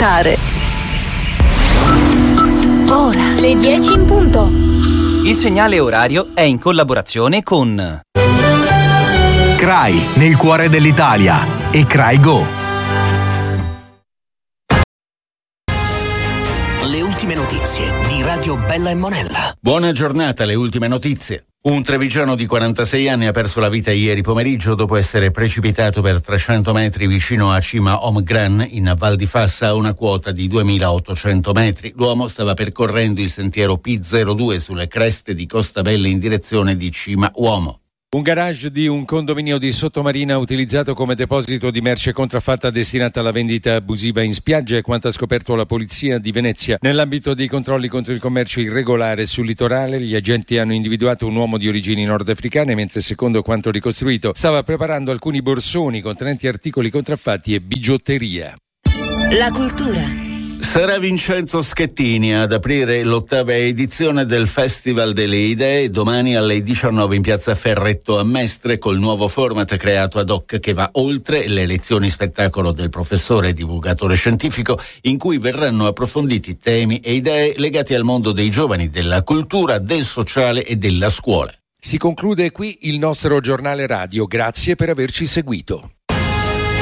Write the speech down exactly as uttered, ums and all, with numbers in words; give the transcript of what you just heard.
ascoltare. Ora, le dieci in punto. Il segnale orario è in collaborazione con C R A I, nel cuore dell'Italia, e C R A I Go. Le ultime notizie di Radio Bella e Monella. Buona giornata, le ultime notizie. Un trevigiano di quarantasei anni ha perso la vita ieri pomeriggio dopo essere precipitato per trecento metri vicino a Cima Omgran, in Val di Fassa, a una quota di duemilaottocento metri. L'uomo stava percorrendo il sentiero P zero due sulle creste di Costabelle in direzione di Cima Uomo. Un garage di un condominio di Sottomarina utilizzato come deposito di merce contraffatta destinata alla vendita abusiva in spiaggia è quanto ha scoperto la polizia di Venezia. Nell'ambito dei controlli contro il commercio irregolare sul litorale, gli agenti hanno individuato un uomo di origini nordafricane mentre, secondo quanto ricostruito, stava preparando alcuni borsoni contenenti articoli contraffatti e bigiotteria. La cultura. Sarà Vincenzo Schettini ad aprire l'ottava edizione del Festival delle Idee domani alle diciannove in piazza Ferretto a Mestre, col nuovo format creato ad hoc che va oltre le lezioni spettacolo del professore e divulgatore scientifico, in cui verranno approfonditi temi e idee legati al mondo dei giovani, della cultura, del sociale e della scuola. Si conclude qui il nostro giornale radio. Grazie per averci seguito.